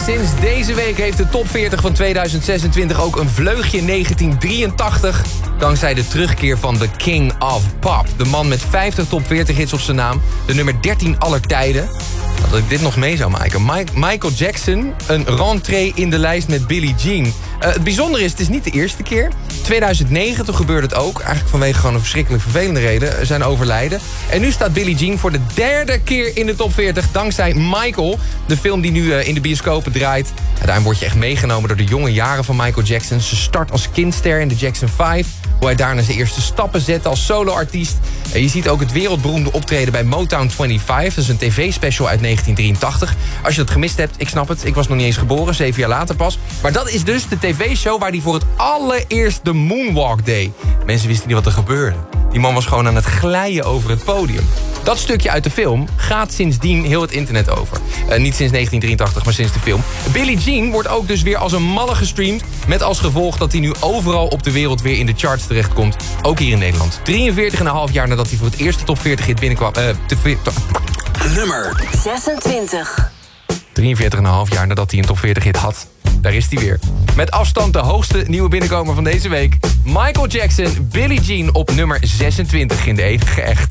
sinds deze week heeft de top 40 van 2026 ook een vleugje 1983. Dankzij de terugkeer van The King of Pop. De man met 50 top 40 hits op zijn naam. De nummer 13 aller tijden. Dat ik dit nog mee zou maken. Michael Jackson, een rentree in de lijst met Billie Jean. Het bijzondere is, het is niet de eerste keer. 2009, toen gebeurde het ook. Eigenlijk vanwege gewoon een verschrikkelijk vervelende reden. Zijn overlijden. En nu staat Billie Jean voor de derde keer in de top 40. Dankzij Michael, de film die nu in de bioscopen draait. En daarin word je echt meegenomen door de jonge jaren van Michael Jackson. Ze start als kindster in de Jackson 5. Hoe hij daarna zijn eerste stappen zette als solo-artiest. En je ziet ook het wereldberoemde optreden bij Motown 25. Dat is een tv-special uit 1983. Als je dat gemist hebt, ik snap het. Ik was nog niet eens geboren, 7 jaar later pas. Maar dat is dus de tv-show waar hij voor het allereerst de moonwalk deed. Mensen wisten niet wat er gebeurde. Die man was gewoon aan het glijden over het podium. Dat stukje uit de film gaat sindsdien heel het internet over. Niet sinds 1983, maar sinds de film. Billie Jean wordt ook dus weer als een malle gestreamd. Met als gevolg dat hij nu overal op de wereld weer in de charts terechtkomt. Ook hier in Nederland. 43,5 jaar nadat hij voor het eerste top 40 hit binnenkwam. Nummer 26. 43,5 jaar nadat hij een top 40 hit had. Daar is hij weer. Met afstand de hoogste nieuwe binnenkomer van deze week. Michael Jackson, Billie Jean op nummer 26 in de eeuwige echt.